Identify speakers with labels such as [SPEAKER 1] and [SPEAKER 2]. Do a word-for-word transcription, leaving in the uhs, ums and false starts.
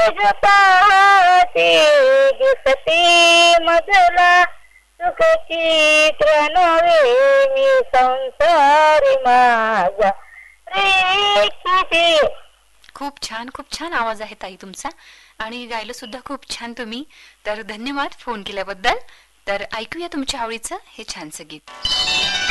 [SPEAKER 1] पाहते दिसते मजला सुख चित्र नव्हे मी संसारी माझा प्रेक्षिते.
[SPEAKER 2] खूप छान, खूप छान आवाज आहे ताई तुमचा आणि गायलं सुद्धा खूप छान तुम्ही. तर धन्यवाद फोन केल्याबद्दल. तर ऐकूया तुमच्या आवडीचं हे छानसं गीत.